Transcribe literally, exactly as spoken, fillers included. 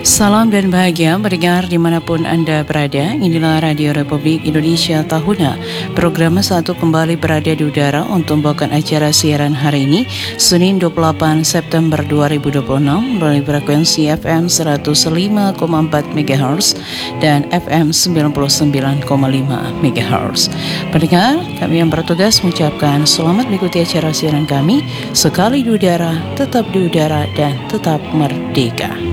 Salam dan bahagia mendengar dimanapun Anda berada. Inilah Radio Republik Indonesia Tahuna. Program satu kembali berada di udara untuk membawakan acara siaran hari ini, Senin dua puluh delapan September dua ribu dua puluh enam, melalui frekuensi F M seratus lima koma empat megahertz dan F M sembilan puluh sembilan koma lima megahertz. Pendengar, kami yang bertugas mengucapkan selamat mengikuti acara siaran kami. Sekali di udara, tetap di udara, dan tetap merdeka.